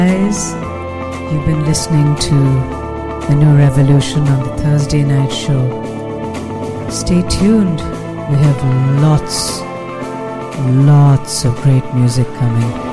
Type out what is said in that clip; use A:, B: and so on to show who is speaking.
A: Guys, you've been listening to The New Revolution on the Thursday night show. Stay tuned. We have lots of great music coming.